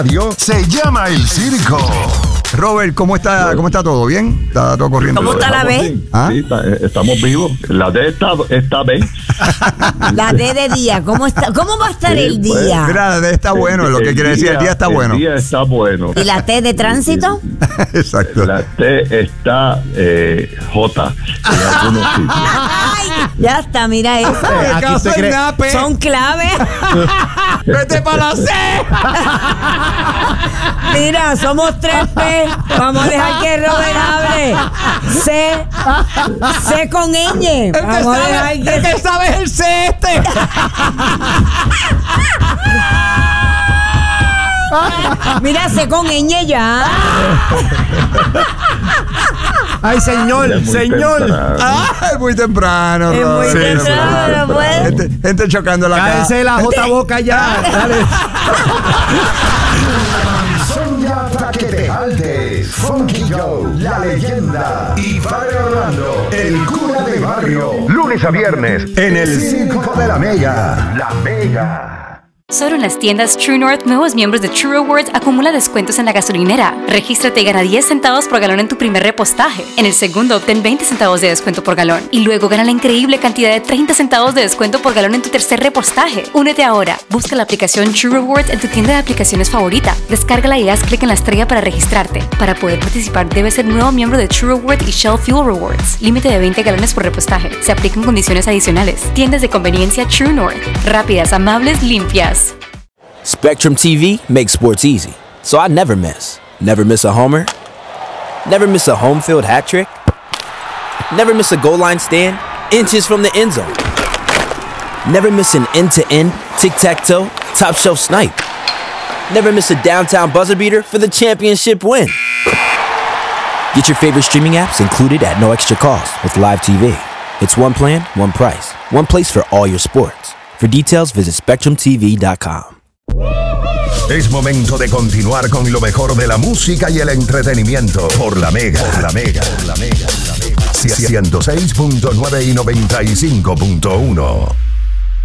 Se llama El Circo. Robert, ¿cómo está todo? ¿Bien? ¿Está todo corriendo? ¿Cómo está la B? ¿Ah? Sí, estamos vivos. La D está bien. La D de día. ¿Cómo va a estar el día? Mira, la D está bueno, lo que quiere decir el día está bueno. El día está bueno. ¿Y la T de tránsito? Exacto. La T está J en algunos sitios. Ay, ya está, mira eso. Aquí se cree. Son claves. ¡Vete para la C! Mira, somos 3P. Vamos a dejar que Robert hable. C con ñ. Vamos a dejar que... El que sabe es el C este. Mira, C con ñ ya. Ay, señor. Es muy temprano. Es muy temprano, pues. Gente chocando la cara. Cállese la J boca ya. Dale. Son ya para que te jaltes. Funky Joe, la leyenda. Y Padre Orlando, el cura de barrio. Lunes a viernes en el Circo de la Mega. La Mega. Solo en las tiendas True North, nuevos miembros de True Rewards acumula descuentos en la gasolinera. Regístrate y gana 10 centavos por galón en tu primer repostaje. En el segundo, obtén 20 centavos de descuento por galón. Y luego gana la increíble cantidad de 30 centavos de descuento por galón en tu tercer repostaje. Únete ahora. Busca la aplicación True Rewards en tu tienda de aplicaciones favorita. Descárgala y haz clic en la estrella para registrarte. Para poder participar, debes ser nuevo miembro de True Rewards y Shell Fuel Rewards. Límite de 20 galones por repostaje. Se aplican condiciones adicionales. Tiendas de conveniencia True North. Rápidas, amables, limpias. Spectrum TV makes sports easy, so I never miss. Never miss a homer. Never miss a home field hat trick. Never miss a goal line stand, inches from the end zone. Never miss an end-to-end, tic-tac-toe, top-shelf snipe. Never miss a downtown buzzer beater for the championship win. Get your favorite streaming apps included at no extra cost with Live TV. It's one plan, one price, one place for all your sports. For details, visit SpectrumTV.com. Es momento de continuar con lo mejor de la música y el entretenimiento por la Mega. 106.9 y 95.1.